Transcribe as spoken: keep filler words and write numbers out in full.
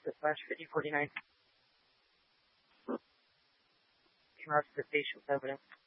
slash fifty forty-nine. Came out to the station with evidence.